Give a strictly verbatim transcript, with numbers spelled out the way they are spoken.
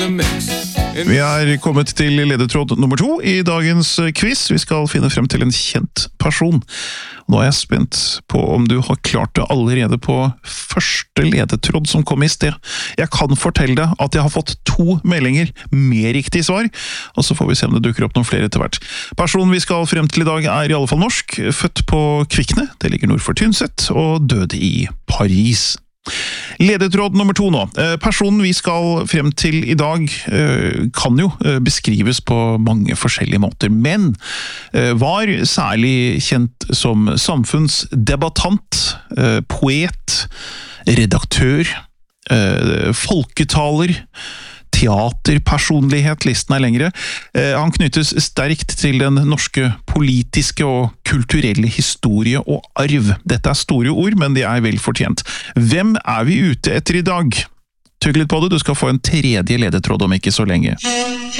the mix. Vi er kommet til ledetråd nummer to i dagens quiz. Vi skal finne frem til en kjent person. Nå er jeg spent på om du har klart det allerede på første ledetråd som kom i sted. Jeg kan fortelle deg at jeg har fått to meldinger med riktig svar, og så får vi se om det dukker opp noen flere etter hvert. Personen vi skal frem til i dag er i alle fall norsk, født på Kvikne, det ligger nord for Tynset, og døde i Paris. Ledetråd nummer to nå. Personen vi skal frem til i dag kan jo beskrives på mange forskjellige måter, men var særlig kjent som samfunnsdebattant, poet, redaktør, folketaler, teaterpersonlighet, listen er lengre. Han knyttes sterkt til den norske politiske og kulturelle historie og arv. Dette er store ord, men de er vel fortjent. Hvem er vi ute etter i dag? Tygg litt på det, du skal få en tredje ledetråd om ikke så lenge.